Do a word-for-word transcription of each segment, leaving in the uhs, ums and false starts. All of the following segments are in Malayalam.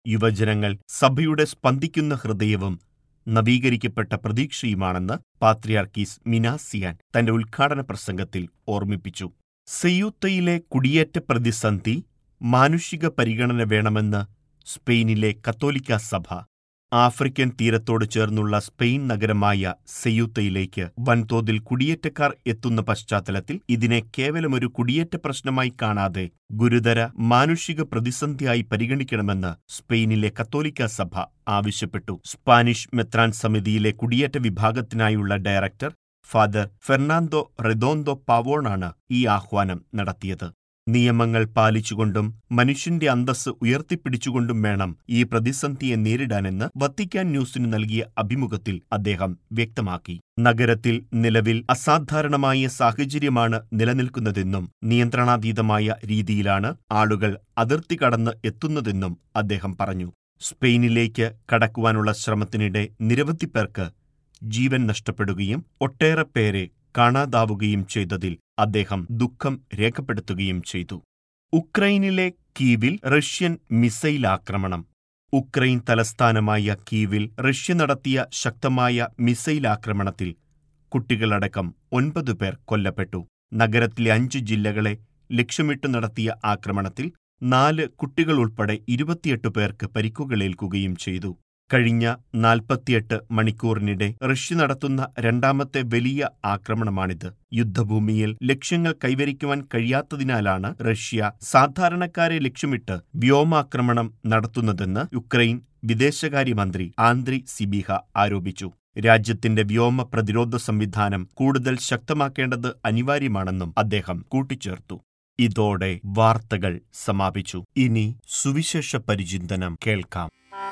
യുവജനങ്ങൾ സഭയുടെ സ്പന്ദിക്കുന്ന ഹൃദയവും നവീകരിക്കപ്പെട്ട പ്രതീക്ഷയുമാണെന്ന് പാത്രിയാർക്കീസ് മിനാസിയാൻ തന്റെ ഉദ്ഘാടന പ്രസംഗത്തിൽ ഓർമ്മിപ്പിച്ചു. സെയൂത്തയിലെ കുടിയേറ്റ പ്രതിസന്ധി മാനുഷിക പരിഗണന വേണമെന്ന് സ്പെയിനിലെ കത്തോലിക്കാ സഭ. ആഫ്രിക്കൻ തീരത്തോട് ചേർന്നുള്ള സ്പെയിൻ നഗരമായ സെയൂത്തയിലേക്ക് വൻതോതിൽ കുടിയേറ്റക്കാർ എത്തുന്ന പശ്ചാത്തലത്തിൽ ഇതിനെ കേവലമൊരു കുടിയേറ്റ പ്രശ്നമായി കാണാതെ ഗുരുതര മാനുഷിക പ്രതിസന്ധിയായി പരിഗണിക്കണമെന്ന് സ്പെയിനിലെ കത്തോലിക്കാ സഭ ആവശ്യപ്പെട്ടു. സ്പാനിഷ് മെത്രാൻ സമിതിയിലെ കുടിയേറ്റ വിഭാഗത്തിനായുള്ള ഡയറക്ടർ ഫാദർ ഫെർണാണ്ടോ റെദോന്തോ പാവോണാണ് ഈ ആഹ്വാനം നടത്തിയത്. നിയമങ്ങൾ പാലിച്ചുകൊണ്ടും മനുഷ്യന്റെ അന്തസ്സ് ഉയർത്തിപ്പിടിച്ചുകൊണ്ടും വേണം ഈ പ്രതിസന്ധിയെ നേരിടാനെന്ന് വത്തിക്കാൻ ന്യൂസിനു നൽകിയ അഭിമുഖത്തിൽ അദ്ദേഹം വ്യക്തമാക്കി. നഗരത്തിൽ നിലവിൽ അസാധാരണമായ സാഹചര്യമാണ് നിലനിൽക്കുന്നതെന്നും നിയന്ത്രണാതീതമായ രീതിയിലാണ് ആളുകൾ അതിർത്തി കടന്ന് എത്തുന്നതെന്നും അദ്ദേഹം പറഞ്ഞു. സ്പെയിനിലേക്ക് കടക്കുവാനുള്ള ശ്രമത്തിനിടെ നിരവധി പേർക്ക് ജീവൻ നഷ്ടപ്പെടുകയും ഒട്ടേറെ പേരെ കാണാതാവുകയും ചെയ്തതിൽ അദ്ദേഹം ദുഃഖം രേഖപ്പെടുത്തുകയും ചെയ്തു. ഉക്രൈനിലെ കീവിൽ റഷ്യൻ മിസൈൽ ആക്രമണം. ഉക്രൈൻ തലസ്ഥാനമായ കീവിൽ റഷ്യ നടത്തിയ ശക്തമായ മിസൈൽ ആക്രമണത്തിൽ കുട്ടികളടക്കം ഒൻപത് പേർ കൊല്ലപ്പെട്ടു. നഗരത്തിലെ അഞ്ച് ജില്ലകളെ ലക്ഷ്യമിട്ട് നടത്തിയ ആക്രമണത്തിൽ നാല് കുട്ടികൾ ഉൾപ്പെടെ ഇരുപത്തിയെട്ട് പേർക്ക് പരിക്കുകളേൽക്കുകയും ചെയ്തു. കഴിഞ്ഞ നാൽപ്പത്തിയെട്ട് മണിക്കൂറിനിടെ റഷ്യ നടത്തുന്ന രണ്ടാമത്തെ വലിയ ആക്രമണമാണിത്. യുദ്ധഭൂമിയിൽ ലക്ഷ്യങ്ങൾ കൈവരിക്കുവാൻ കഴിയാത്തതിനാലാണ് റഷ്യ സാധാരണക്കാരെ ലക്ഷ്യമിട്ട് വ്യോമാക്രമണം നടത്തുന്നതെന്ന് യുക്രൈൻ വിദേശകാര്യമന്ത്രി ആന്ദ്രി സിബിഹ ആരോപിച്ചു. രാജ്യത്തിന്റെ വ്യോമ പ്രതിരോധ സംവിധാനം കൂടുതൽ ശക്തമാക്കേണ്ടത് അനിവാര്യമാണെന്നും അദ്ദേഹം കൂട്ടിച്ചേർത്തു. ഇതോടെ വാർത്തകൾ സമാപിച്ചു. ഇനി സുവിശേഷ പരിചിന്തനം കേൾക്കാം.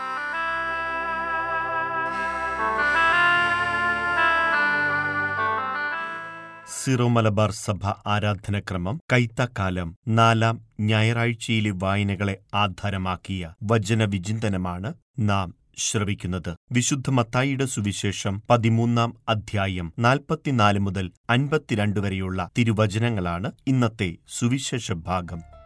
സിറോ മലബാർ സഭ ആരാധനക്രമം കൈത്തക്കാലം നാലാം ഞായറാഴ്ചയിലെ വായനകളെ ആധാരമാക്കിയ വചനവിചിന്തനമാണ് നാം ശ്രവിക്കുന്നത്. വിശുദ്ധ മത്തായിയുടെ സുവിശേഷം പതിമൂന്നാം അധ്യായം നാൽപ്പത്തിനാല് മുതൽ അൻപത്തിരണ്ട് വരെയുള്ള തിരുവചനങ്ങളാണ് ഇന്നത്തെ സുവിശേഷ ഭാഗം.